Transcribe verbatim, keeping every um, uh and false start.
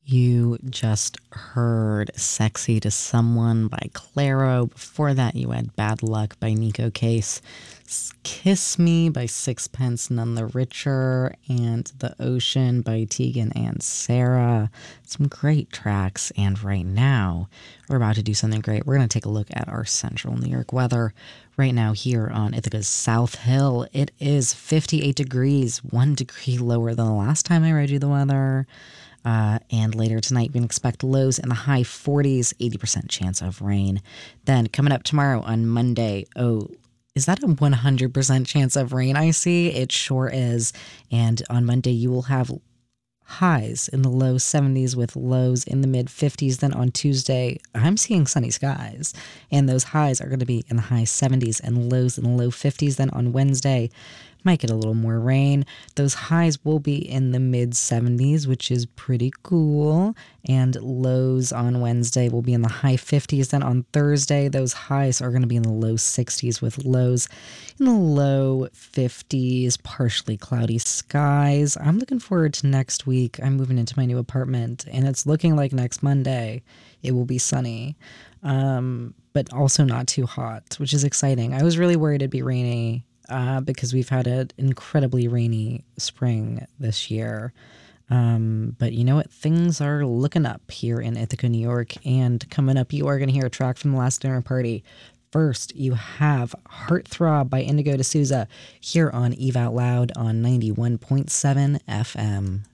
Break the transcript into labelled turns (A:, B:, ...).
A: You just heard Sexy to Someone by Clairo. Before that, you had Bad Luck by Nico Case, Kiss Me by Sixpence None the Richer, and The Ocean by Tegan and Sarah. Some great tracks. And right now, we're about to do something great. We're going to take a look at our central New York weather. Right now here on Ithaca's South Hill, it is fifty-eight degrees, one degree lower than the last time I read you the weather. Uh, and later tonight, we can expect lows in the high forties, eighty percent chance of rain. Then coming up tomorrow on Monday, oh, is that a one hundred percent chance of rain I see? It sure is. And on Monday, you will have highs in the low seventies with lows in the mid fifties. Then on Tuesday, I'm seeing sunny skies, and those highs are going to be in the high seventies and lows in the low fifties. Then on Wednesday, might get a little more rain. Those highs will be in the mid seventies, which is pretty cool. And lows on Wednesday will be in the high fifties. Then on Thursday, those highs are going to be in the low sixties with lows in the low fifties, partially cloudy skies. I'm looking forward to next week. I'm moving into my new apartment, and it's looking like next Monday it will be sunny, um, but also not too hot, which is exciting. I was really worried it'd be rainy. Uh, because we've had an incredibly rainy spring this year. Um, but you know what? Things are looking up here in Ithaca, New York. And coming up, you are going to hear a track from The Last Dinner Party. First, you have Heartthrob by Indigo D'Souza here on Eve Out Loud on ninety-one point seven F M.